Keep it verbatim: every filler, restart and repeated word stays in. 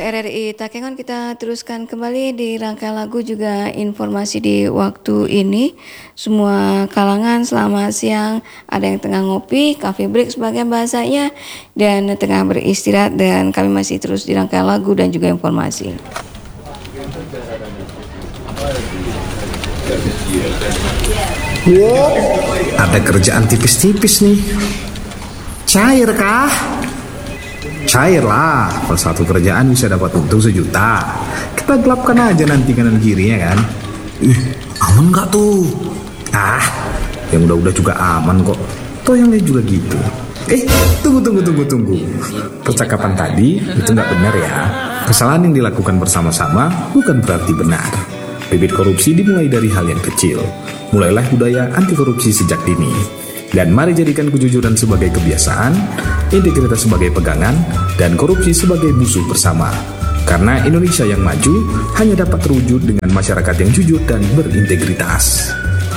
R R I Takengon, kita teruskan kembali di rangkaian lagu juga informasi di waktu ini. Semua kalangan selamat siang, ada yang tengah ngopi, coffee break sebagian bahasanya, dan tengah beristirahat, dan kami masih terus di rangkaian lagu dan juga informasi. Wow, ada kerjaan tipis-tipis nih. Cair kah? Cair lah, per satu kerjaan bisa dapat untung sejuta. Kita gelapkan aja nanti kanan kirinya kan. Ih, aman gak tuh? Ah, yang udah-udah juga aman kok. Toh yang lain juga gitu. Eh, tunggu, tunggu, tunggu, tunggu. Percakapan tadi itu gak benar ya. Kesalahan yang dilakukan bersama-sama bukan berarti benar. Bibit korupsi dimulai dari hal yang kecil. Mulailah budaya anti korupsi sejak dini. Dan mari jadikan kejujuran sebagai kebiasaan, integritas sebagai pegangan, dan korupsi sebagai musuh bersama. Karena Indonesia yang maju hanya dapat terwujud dengan masyarakat yang jujur dan berintegritas.